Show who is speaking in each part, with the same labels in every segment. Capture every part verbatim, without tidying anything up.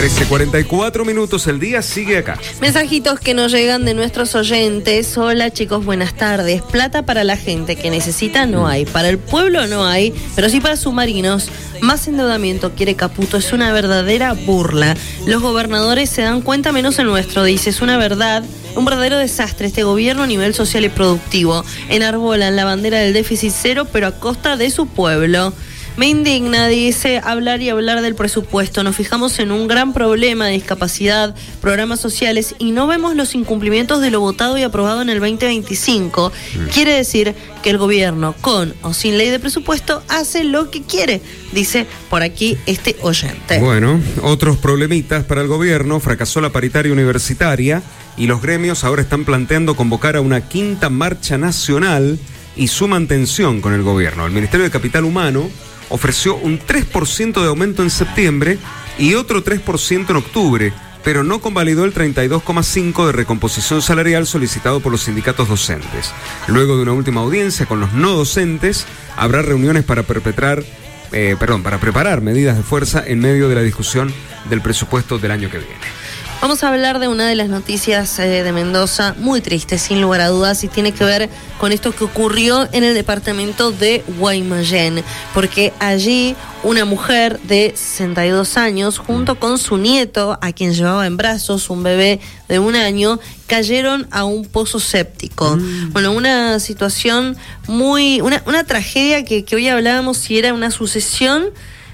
Speaker 1: trece cuarenta y cuatro minutos, el día sigue acá.
Speaker 2: Mensajitos que nos llegan de nuestros oyentes. Hola chicos, buenas tardes. Plata para la gente que necesita no hay. Para el pueblo no hay, pero sí para submarinos. Más endeudamiento quiere Caputo, es una verdadera burla. Los gobernadores se dan cuenta menos el nuestro, dice, es una verdad. Un verdadero desastre este gobierno a nivel social y productivo. Enarbolan la bandera del déficit cero, pero a costa de su pueblo. Me indigna, dice, hablar y hablar del presupuesto. Nos fijamos en un gran problema de discapacidad, programas sociales, y no vemos los incumplimientos de lo votado y aprobado en el veinte veinticinco. Mm. Quiere decir que el gobierno, con o sin ley de presupuesto, hace lo que quiere, dice por aquí este oyente.
Speaker 1: Bueno, otros problemitas para el gobierno. Fracasó la paritaria universitaria y los gremios ahora están planteando convocar a una quinta marcha nacional y suman tensión con el gobierno. El Ministerio de Capital Humano ofreció un tres por ciento de aumento en septiembre y otro tres por ciento en octubre, pero no convalidó el treinta y dos coma cinco por ciento de recomposición salarial solicitado por los sindicatos docentes. Luego de una última audiencia con los no docentes, habrá reuniones para perpetrar, eh, perdón, para preparar medidas de fuerza en medio de la discusión del presupuesto del año que viene.
Speaker 2: Vamos a hablar de una de las noticias eh, de Mendoza, muy triste, sin lugar a dudas, y tiene que ver con esto que ocurrió en el departamento de Guaymallén, porque allí una mujer de sesenta y dos años, junto con su nieto, a quien llevaba en brazos, un bebé de un año, cayeron a un pozo séptico. Mm. Bueno, una situación muy, una, una tragedia que, que hoy hablábamos si era una sucesión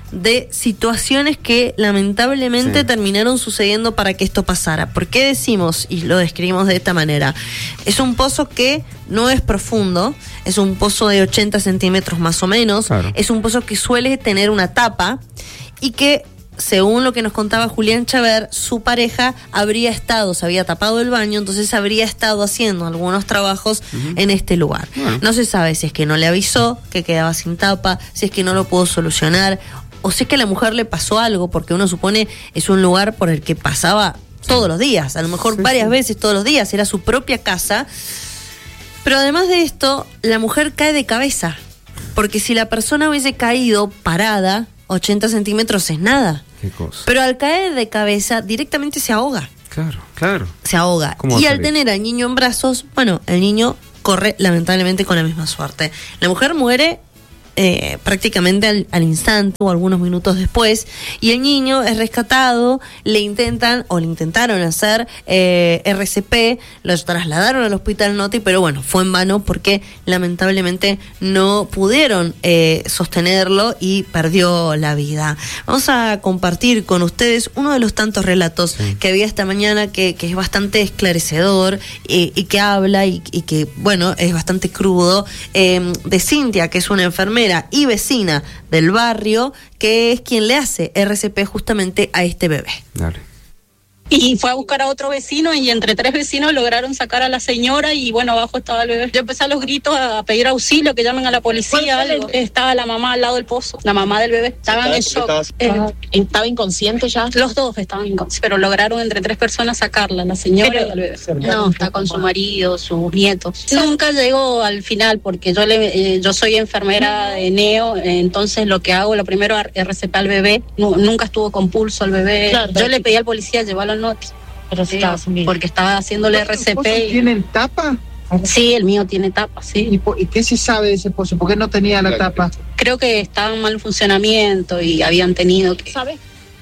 Speaker 2: de situaciones que lamentablemente sí. terminaron sucediendo para que esto pasara. ¿Por qué decimos y lo describimos de esta manera? Es un pozo que no es profundo, es un pozo de ochenta centímetros más o menos, claro. Es un pozo que suele tener una tapa y que, según lo que nos contaba Julián Chaver, su pareja habría estado, se había tapado el baño, entonces habría estado haciendo algunos trabajos uh-huh. en este lugar. Bueno. No se sabe si es que no le avisó que quedaba sin tapa, si es que no lo pudo solucionar, o si es que a la mujer le pasó algo, porque uno supone es un lugar por el que pasaba sí. todos los días, a lo mejor sí, varias sí. veces todos los días, era su propia casa. Pero además de esto, la mujer cae de cabeza, porque si la persona hubiese caído parada, ochenta centímetros es nada.
Speaker 1: ¿Qué cosa?
Speaker 2: Pero al caer de cabeza, directamente se ahoga.
Speaker 1: Claro, claro.
Speaker 2: Se ahoga. Y al tener al niño en brazos, bueno, el niño corre lamentablemente con la misma suerte. La mujer muere Eh, prácticamente al, al instante o algunos minutos después, y el niño es rescatado, le intentan o le intentaron hacer eh, R C P, lo trasladaron al hospital Noti, pero bueno, fue en vano porque lamentablemente no pudieron eh, sostenerlo y perdió la vida. Vamos a compartir con ustedes uno de los tantos relatos sí. que había esta mañana que, que es bastante esclarecedor y, y que habla y, y que, bueno, es bastante crudo, eh, de Cintia, que es una enfermera y vecina del barrio, que es quien le hace R C P justamente a este bebé.
Speaker 1: Dale.
Speaker 3: Y fue a buscar a otro vecino y entre tres vecinos lograron sacar a la señora y bueno, abajo estaba el bebé. Yo empecé a los gritos a pedir auxilio, que llamen a la policía, algo. Estaba la mamá al lado del pozo, la mamá del bebé. Estaban en shock. Eh,
Speaker 4: ¿Estaba inconsciente ya?
Speaker 3: Los dos estaban inconscientes, pero lograron entre tres personas sacarla, la señora pero, y el bebé. No, está con su marido, sus nietos. Nunca llegó al final porque yo le, eh, yo soy enfermera de neo, eh, entonces lo que hago, lo primero, R C P al bebé. No, nunca estuvo con pulso al bebé. Claro, yo le pedí al policía llevarlo Noti.
Speaker 4: Pero sí, estaba
Speaker 3: porque estaba haciéndole R C P.
Speaker 5: ¿Tienen tapa?
Speaker 3: Sí, el mío tiene tapa, sí.
Speaker 5: ¿Y, por, ¿Y qué se sabe de ese pozo? ¿Por qué no tenía la tapa?
Speaker 3: Creo que estaba en mal funcionamiento y habían tenido que... ¿Sabes?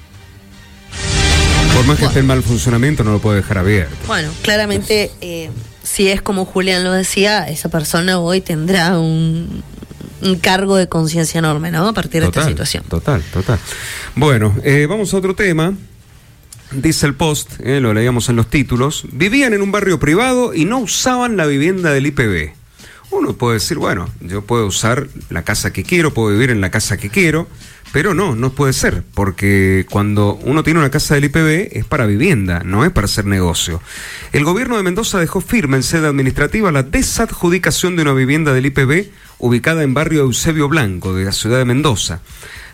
Speaker 1: Por más que bueno. esté en mal funcionamiento, no lo puede dejar abierto.
Speaker 2: Bueno, claramente, eh, si es como Julián lo decía, esa persona hoy tendrá un... un cargo de conciencia enorme, ¿no? A partir
Speaker 1: total,
Speaker 2: de esta situación.
Speaker 1: Total, total. Bueno, eh, vamos a otro tema. Dice el Post, eh, lo leíamos en los títulos, vivían en un barrio privado y no usaban la vivienda del I P B. Uno puede decir, bueno, yo puedo usar la casa que quiero, puedo vivir en la casa que quiero, pero no, no puede ser, porque cuando uno tiene una casa del I P B es para vivienda, no es para hacer negocio. El gobierno de Mendoza dejó firme en sede administrativa la desadjudicación de una vivienda del I P B ubicada en barrio Eusebio Blanco de la ciudad de Mendoza.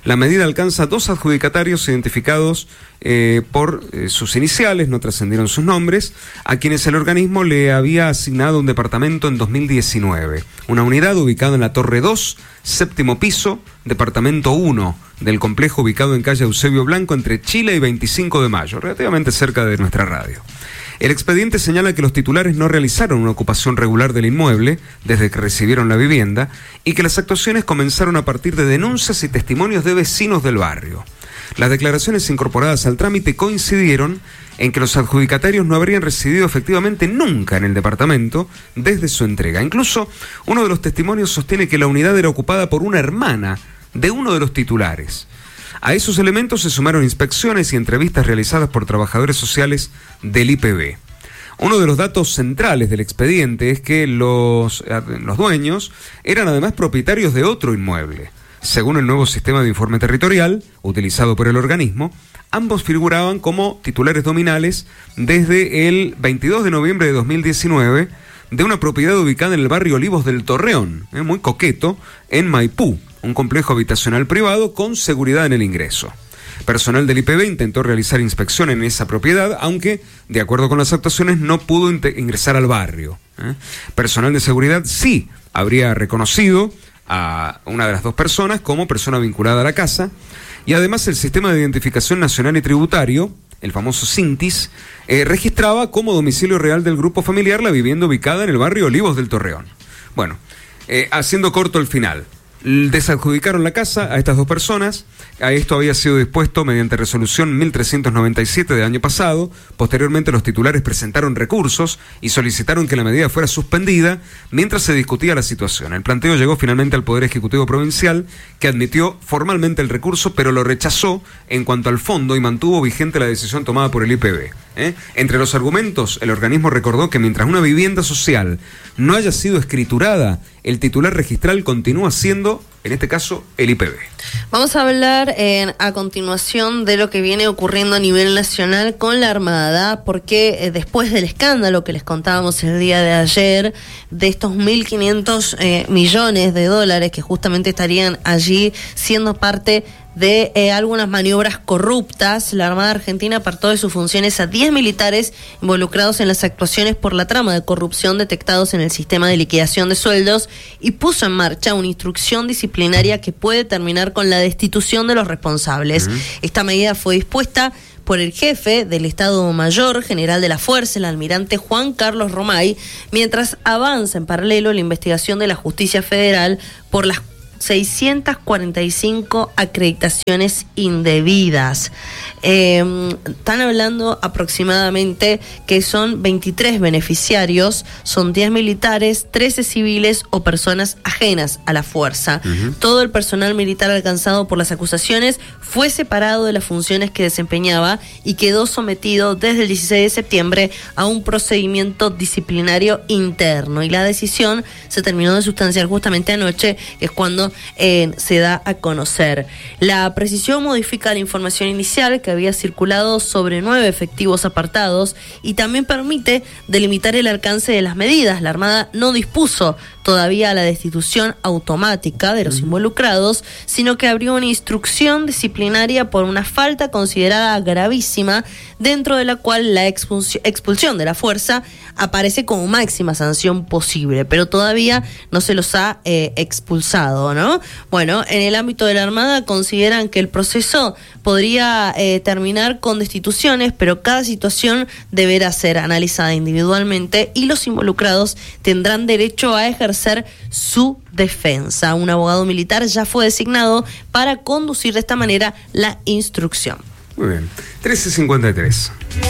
Speaker 1: La medida alcanza dos adjudicatarios identificados eh, por eh, sus iniciales, no trascendieron sus nombres, a quienes el organismo le había asignado un departamento en dos mil diecinueve. Una unidad ubicada en la Torre dos, séptimo piso, departamento uno del complejo ubicado en calle Eusebio Blanco entre Chile y veinticinco de mayo, relativamente cerca de nuestra radio. El expediente señala que los titulares no realizaron una ocupación regular del inmueble desde que recibieron la vivienda y que las actuaciones comenzaron a partir de denuncias y testimonios de vecinos del barrio. Las declaraciones incorporadas al trámite coincidieron en que los adjudicatarios no habrían residido efectivamente nunca en el departamento desde su entrega. Incluso uno de los testimonios sostiene que la unidad era ocupada por una hermana de uno de los titulares. A esos elementos se sumaron inspecciones y entrevistas realizadas por trabajadores sociales del I P B. Uno de los datos centrales del expediente es que los, los dueños eran además propietarios de otro inmueble. Según el nuevo sistema de informe territorial, utilizado por el organismo, ambos figuraban como titulares dominales desde el veintidós de noviembre de dos mil diecinueve de una propiedad ubicada en el barrio Olivos del Torreón, eh, muy coqueto, en Maipú, un complejo habitacional privado con seguridad en el ingreso. Personal del I P B intentó realizar inspección en esa propiedad, aunque, de acuerdo con las actuaciones, no pudo ingresar al barrio. ¿eh? Personal de seguridad sí habría reconocido a una de las dos personas como persona vinculada a la casa, y además el Sistema de Identificación Nacional y Tributario, el famoso SINTIS, eh, registraba como domicilio real del grupo familiar la vivienda ubicada en el barrio Olivos del Torreón. Bueno, eh, haciendo corto el final, desadjudicaron la casa a estas dos personas. A esto había sido dispuesto mediante resolución mil trescientos noventa y siete del año pasado. Posteriormente los titulares presentaron recursos y solicitaron que la medida fuera suspendida mientras se discutía la situación. El planteo llegó finalmente al Poder Ejecutivo Provincial, que admitió formalmente el recurso, pero lo rechazó en cuanto al fondo y mantuvo vigente la decisión tomada por el I P B. ¿Eh? Entre los argumentos, el organismo recordó que mientras una vivienda social no haya sido escriturada, el titular registral continúa siendo, en este caso, el I P B.
Speaker 2: Vamos a hablar eh, a continuación de lo que viene ocurriendo a nivel nacional con la Armada, porque eh, después del escándalo que les contábamos el día de ayer, de estos mil quinientos eh, millones de dólares que justamente estarían allí siendo parte de eh, algunas maniobras corruptas, la Armada Argentina apartó de sus funciones a diez militares involucrados en las actuaciones por la trama de corrupción detectados en el sistema de liquidación de sueldos y puso en marcha una instrucción disciplinaria que puede terminar con la destitución de los responsables. Uh-huh. Esta medida fue dispuesta por el jefe del Estado Mayor General de la Fuerza, el almirante Juan Carlos Romay, mientras avanza en paralelo la investigación de la Justicia Federal por las seiscientas cuarenta y cinco acreditaciones indebidas. Eh, están hablando aproximadamente que son veintitrés beneficiarios, son diez militares, trece civiles o personas ajenas a la fuerza. Uh-huh. Todo el personal militar alcanzado por las acusaciones fue separado de las funciones que desempeñaba y quedó sometido desde el dieciséis de septiembre a un procedimiento disciplinario interno. Y la decisión se terminó de sustanciar justamente anoche, que es cuando Eh, se da a conocer. La precisión modifica la información inicial que había circulado sobre nueve efectivos apartados y también permite delimitar el alcance de las medidas. La Armada no dispuso todavía la destitución automática de los involucrados, sino que abrió una instrucción disciplinaria por una falta considerada gravísima, dentro de la cual la expulsión de la fuerza aparece como máxima sanción posible, pero todavía no se los ha eh, expulsado, ¿no? Bueno, en el ámbito de la Armada consideran que el proceso podría eh, terminar con destituciones, pero cada situación deberá ser analizada individualmente y los involucrados tendrán derecho a ejercer su defensa. Un abogado militar ya fue designado para conducir de esta manera la instrucción.
Speaker 1: Muy bien, trece cincuenta y tres.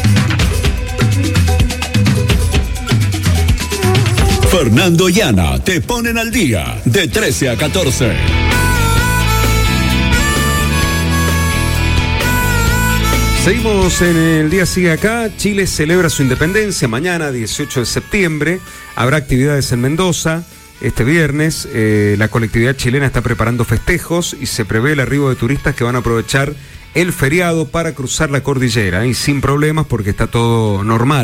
Speaker 6: Fernando y Ana te ponen al día de trece a catorce.
Speaker 1: Seguimos en el Día Sigue Acá. Chile celebra su independencia mañana, dieciocho de septiembre. Habrá actividades en Mendoza. Este viernes eh, la colectividad chilena está preparando festejos y se prevé el arribo de turistas que van a aprovechar el feriado para cruzar la cordillera y sin problemas porque está todo normal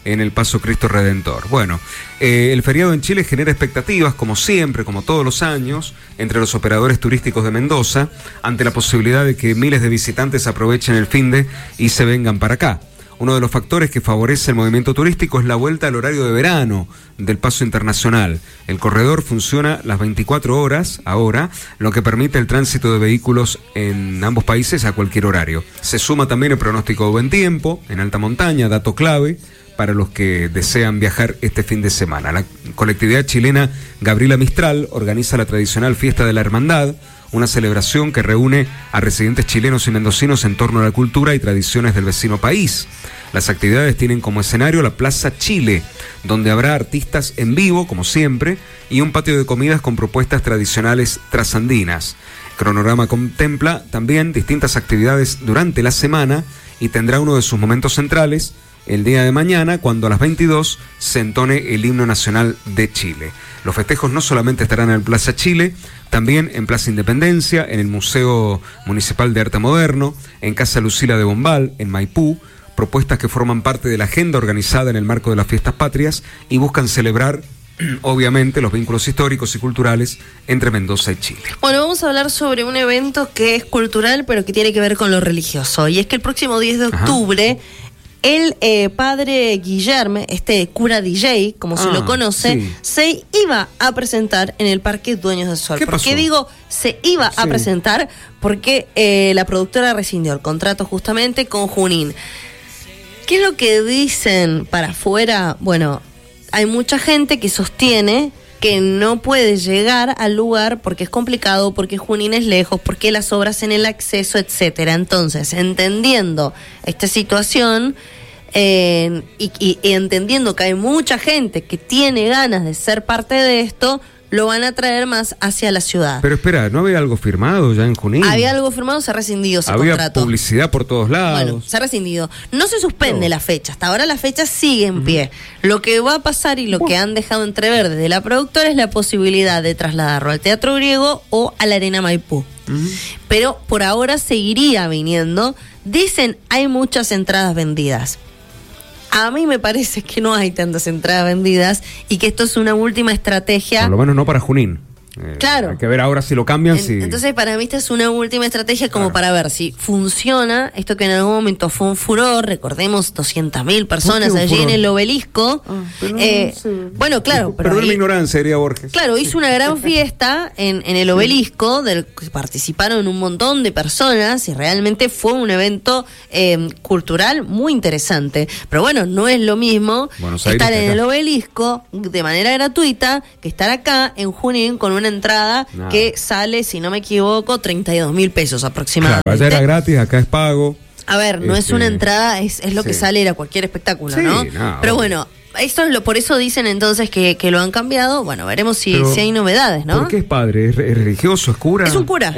Speaker 1: en el Paso Cristo Redentor. Bueno, eh, el feriado en Chile genera expectativas, como siempre, como todos los años, entre los operadores turísticos de Mendoza, ante la posibilidad de que miles de visitantes aprovechen el finde y se vengan para acá. Uno de los factores que favorece el movimiento turístico es la vuelta al horario de verano del Paso Internacional. El corredor funciona las veinticuatro horas ahora, lo que permite el tránsito de vehículos en ambos países a cualquier horario. Se suma también el pronóstico de buen tiempo en alta montaña, dato clave para los que desean viajar este fin de semana. La colectividad chilena Gabriela Mistral organiza la tradicional Fiesta de la Hermandad, una celebración que reúne a residentes chilenos y mendocinos en torno a la cultura y tradiciones del vecino país. Las actividades tienen como escenario la Plaza Chile, donde habrá artistas en vivo, como siempre, y un patio de comidas con propuestas tradicionales trasandinas. El cronograma contempla también distintas actividades durante la semana y tendrá uno de sus momentos centrales el día de mañana, cuando a las veintidós se entone el himno nacional de Chile. Los festejos no solamente estarán en el Plaza Chile, también en Plaza Independencia, en el Museo Municipal de Arte Moderno, en Casa Lucila de Bombal, en Maipú, propuestas que forman parte de la agenda organizada en el marco de las Fiestas Patrias y buscan celebrar, obviamente, los vínculos históricos y culturales entre Mendoza y Chile.
Speaker 2: Bueno, vamos a hablar sobre un evento que es cultural, pero que tiene que ver con lo religioso. Y es que el próximo diez de octubre... Ajá. El eh, padre Guillermo, este cura D J, como se
Speaker 1: ah,
Speaker 2: lo conoce,
Speaker 1: sí.
Speaker 2: se iba a presentar en el Parque Dueños del Sol.
Speaker 1: ¿Qué
Speaker 2: ¿Por
Speaker 1: pasó?
Speaker 2: qué digo se iba sí. a presentar? Porque eh, la productora rescindió el contrato justamente con Junín. ¿Qué es lo que dicen para afuera? Bueno, hay mucha gente que sostiene que no puede llegar al lugar porque es complicado, porque Junín es lejos, porque las obras en el acceso, etcétera. Entonces, entendiendo esta situación eh, y, y, y entendiendo que hay mucha gente que tiene ganas de ser parte de esto, lo van a traer más hacia la ciudad.
Speaker 1: Pero espera, ¿no había algo firmado ya en Junín?
Speaker 2: Había algo firmado, se ha rescindido ese
Speaker 1: había
Speaker 2: contrato.
Speaker 1: Había publicidad por todos lados.
Speaker 2: Bueno, se ha rescindido. No se suspende no. la fecha. Hasta ahora la fecha sigue en uh-huh. pie. Lo que va a pasar y lo uh-huh. que han dejado entrever desde la productora es la posibilidad de trasladarlo al Teatro Griego o a la Arena Maipú. Uh-huh. Pero por ahora seguiría viniendo. Dicen, hay muchas entradas vendidas. A mí me parece que no hay tantas entradas vendidas y que esto es una última estrategia.
Speaker 1: Por lo menos no para Junín. Eh,
Speaker 2: claro.
Speaker 1: Hay que ver ahora si lo cambian.
Speaker 2: En,
Speaker 1: si...
Speaker 2: Entonces, para mí esta es una última estrategia como claro. para ver si funciona esto que en algún momento fue un furor. Recordemos, doscientas mil personas allí furor? en el Obelisco. Ah, eh, no sé. Bueno, claro.
Speaker 1: Pero Perdón la ignorancia, diría Borges.
Speaker 2: Claro, hizo una gran fiesta en, en el Obelisco, del que participaron un montón de personas y realmente fue un evento eh, cultural muy interesante. Pero bueno, no es lo mismo estar en el Obelisco de manera gratuita que estar acá en Junín con una una entrada Nada. que sale, si no me equivoco, treinta y dos mil pesos aproximadamente.
Speaker 1: Claro, allá era gratis, acá es pago.
Speaker 2: A ver, no este... es una entrada, es, es lo sí. que sale a cualquier espectáculo, sí, ¿no? no? Pero bueno, esto es lo, por eso dicen entonces que, que lo han cambiado. Bueno, veremos si, si hay novedades, ¿no?
Speaker 1: ¿Por qué es padre? ¿Es religioso? ¿Es cura?
Speaker 2: Es un cura.